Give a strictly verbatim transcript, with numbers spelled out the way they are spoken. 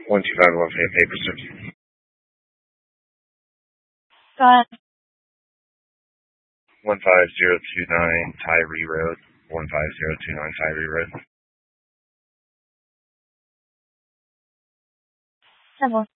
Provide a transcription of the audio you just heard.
one two five one five paper strips. Go ahead. one five zero two nine Tyree Road. one five zero two nine Tyree Road. Ten more.